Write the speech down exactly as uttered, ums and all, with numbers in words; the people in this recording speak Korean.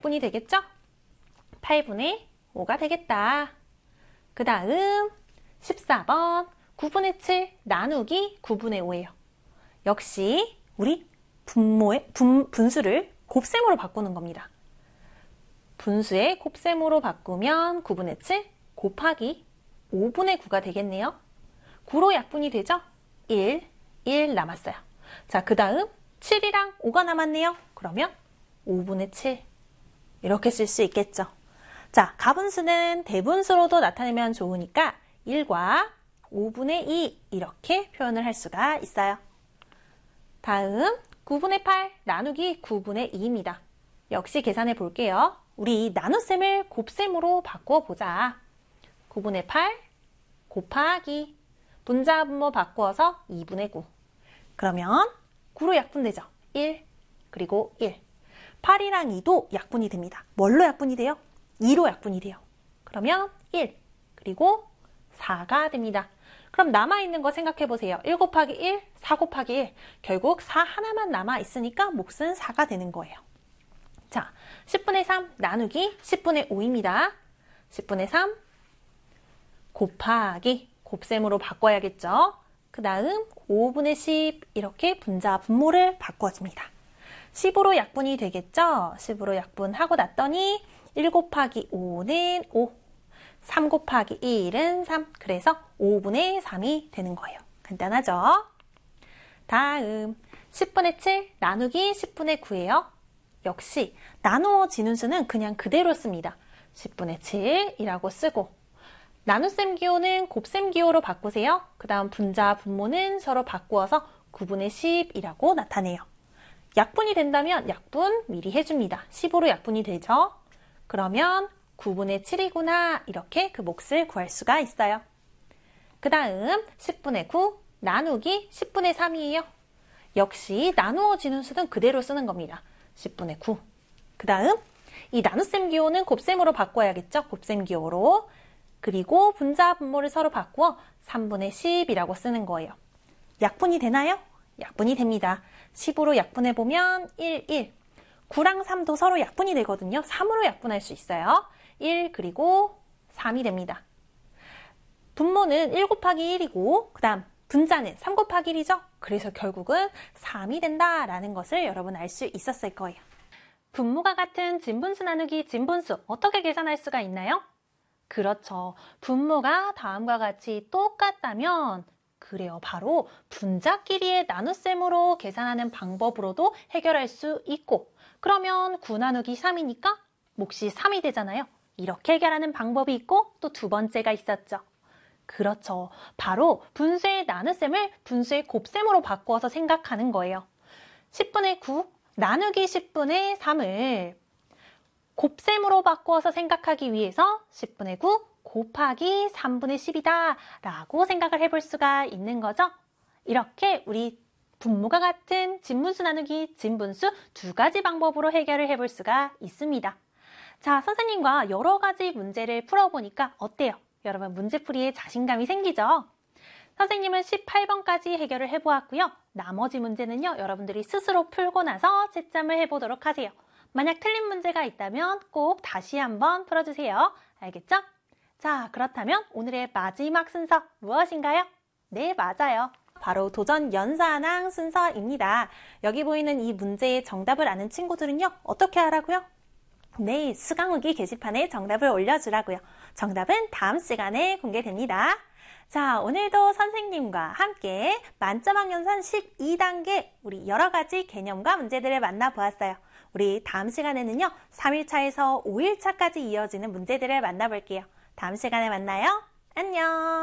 분이 되겠죠? 팔분의 오가 되겠다. 그 다음 십사 번 구분의 칠 나누기 구분의 오예요. 역시 우리 분모의, 분, 분수를 곱셈으로 바꾸는 겁니다. 분수의 곱셈으로 바꾸면 구분의 칠 곱하기 오분의 구가 되겠네요. 구로 약분이 되죠? 일, 일 남았어요. 자, 그 다음 칠이랑 오가 남았네요. 그러면 오분의 칠 이렇게 쓸 수 있겠죠. 자, 가분수는 대분수로도 나타내면 좋으니까 일과 오분의 이 이렇게 표현을 할 수가 있어요. 다음 구분의 팔 나누기 구분의 이입니다. 역시 계산해 볼게요. 우리 이 나눗셈을 곱셈으로 바꾸어 보자. 구분의 팔 곱하기 분자 분모 바꾸어서 이분의 구. 그러면 구로 약분되죠. 일 그리고 일. 팔이랑 이도 약분이 됩니다. 뭘로 약분이 돼요? 이로 약분이 돼요. 그러면 일 그리고 사가 됩니다. 그럼 남아있는 거 생각해 보세요. 일 곱하기 일, 사 곱하기 일. 결국 사 하나만 남아있으니까 몫은 사가 되는 거예요. 자, 십분의 삼 나누기 십분의 오입니다. 십분의 삼 곱하기 곱셈으로 바꿔야겠죠. 그 다음 오분의 십 이렇게 분자 분모를 바꿔줍니다. 십으로 약분이 되겠죠. 십으로 약분하고 났더니 일 곱하기 오는 오, 삼 곱하기 일은 삼, 그래서 오분의 삼이 되는 거예요. 간단하죠? 다음 십분의 칠 나누기 십분의 구예요. 역시 나누어지는 수는 그냥 그대로 씁니다. 십분의 칠이라고 쓰고 나눗셈 기호는 곱셈 기호로 바꾸세요. 그 다음 분자 분모는 서로 바꾸어서 구분의 십이라고 나타내요. 약분이 된다면 약분 미리 해줍니다. 십으로 약분이 되죠? 그러면 구분의 칠이구나 이렇게 그 몫을 구할 수가 있어요. 그 다음 십분의 구 나누기 십분의 삼이에요. 역시 나누어지는 수는 그대로 쓰는 겁니다. 십분의 구. 그 다음 이 나눗셈 기호는 곱셈으로 바꿔야겠죠? 곱셈 기호로. 그리고 분자 분모를 서로 바꾸어 삼분의 십이라고 쓰는 거예요. 약분이 되나요? 약분이 됩니다. 십으로 약분해보면 일, 일. 구랑 삼도 서로 약분이 되거든요. 삼으로 약분할 수 있어요. 일 그리고 삼이 됩니다. 분모는 일 곱하기 일이고 그 다음 분자는 삼 곱하기 일이죠. 그래서 결국은 삼이 된다라는 것을 여러분 알 수 있었을 거예요. 분모가 같은 진분수 나누기 진분수 어떻게 계산할 수가 있나요? 그렇죠. 분모가 다음과 같이 똑같다면 그래요. 바로 분자끼리의 나눗셈으로 계산하는 방법으로도 해결할 수 있고 그러면 구 나누기 삼이니까 몫이 삼이 되잖아요. 이렇게 해결하는 방법이 있고 또 두 번째가 있었죠. 그렇죠. 바로 분수의 나눗셈을 분수의 곱셈으로 바꾸어서 생각하는 거예요. 십분의 구 나누기 십분의 삼을 곱셈으로 바꾸어서 생각하기 위해서 십분의 구 곱하기 삼분의 십이다 라고 생각을 해볼 수가 있는 거죠. 이렇게 우리 분모가 같은 진분수 나누기 진분수 두 가지 방법으로 해결을 해볼 수가 있습니다. 자, 선생님과 여러 가지 문제를 풀어보니까 어때요? 여러분 문제풀이에 자신감이 생기죠? 선생님은 십팔 번까지 해결을 해보았고요. 나머지 문제는요, 여러분들이 스스로 풀고 나서 채점을 해보도록 하세요. 만약 틀린 문제가 있다면 꼭 다시 한번 풀어주세요. 알겠죠? 자, 그렇다면 오늘의 마지막 순서 무엇인가요? 네, 맞아요. 바로 도전 연산항 순서입니다. 여기 보이는 이 문제의 정답을 아는 친구들은요, 어떻게 하라고요? 네, 수강후기 게시판에 정답을 올려주라고요. 정답은 다음 시간에 공개됩니다. 자, 오늘도 선생님과 함께 만점학연산 십이 단계 우리 여러 가지 개념과 문제들을 만나보았어요. 우리 다음 시간에는요, 삼 일차에서 오 일차까지 이어지는 문제들을 만나볼게요. 다음 시간에 만나요. 안녕.